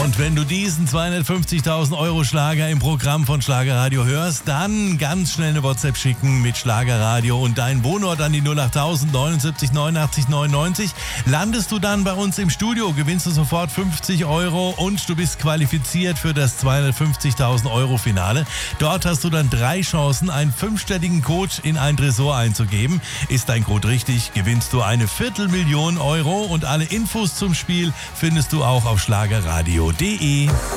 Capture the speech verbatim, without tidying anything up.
Und wenn du diesen zweihundertfünfzigtausend Euro Schlager im Programm von Schlagerradio hörst, dann ganz schnell eine WhatsApp schicken mit Schlagerradio und deinen Wohnort an die null achttausend neunundsiebzig neunundachtzig neunundneunzig. Landest du dann bei uns im Studio, gewinnst du sofort fünfzig Euro und du bist qualifiziert für das zweihundertfünfzigtausend Euro Finale. Dort hast du dann drei Chancen, einen fünfstelligen Code in ein Tresor einzugeben. Ist dein Code richtig, gewinnst du eine Viertelmillion Euro und alle Infos zum Spiel findest du auch auf schlagerradio punkt de.